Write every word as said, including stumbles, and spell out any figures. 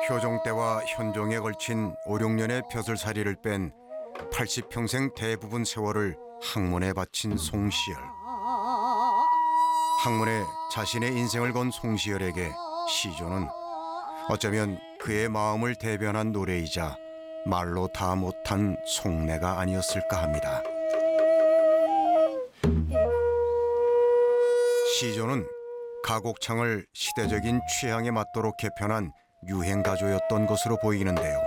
효종 때와 현종에 걸친 오, 육 년의 벼슬살이를 뺀 팔십 평생 대부분 세월을 학문에 바친 송시열. 학문에 자신의 인생을 건 송시열에게 시조는 어쩌면 그의 마음을 대변한 노래이자 말로 다 못한 속내가 아니었을까 합니다. 시조는 가곡창을 시대적인 취향에 맞도록 개편한 유행가조였던 것으로 보이는데요.